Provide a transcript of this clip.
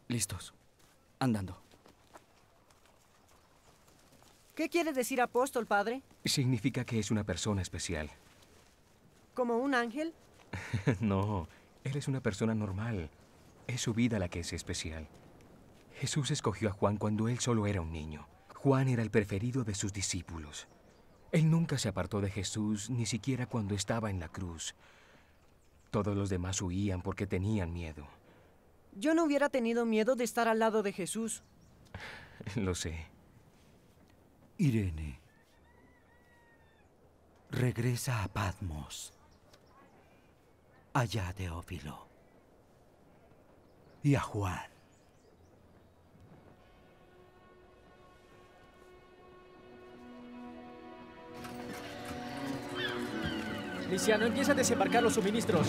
Listos. Andando. ¿Qué quiere decir apóstol, padre? Significa que es una persona especial. ¿Como un ángel? No, él es una persona normal. Es su vida la que es especial. Jesús escogió a Juan cuando él solo era un niño. Juan era el preferido de sus discípulos. Él nunca se apartó de Jesús, ni siquiera cuando estaba en la cruz. Todos los demás huían porque tenían miedo. Yo no hubiera tenido miedo de estar al lado de Jesús. Lo sé. Irene, regresa a Patmos, allá Teófilo, y a Juan. Lisiano, empieza a desembarcar los suministros.